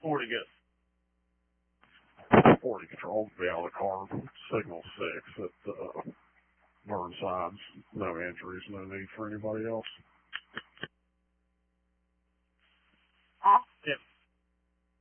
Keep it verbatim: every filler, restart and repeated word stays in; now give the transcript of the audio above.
forty get. forty control, be out of the car. Signal six at uh, Burnside's. No injuries, no need for anybody else.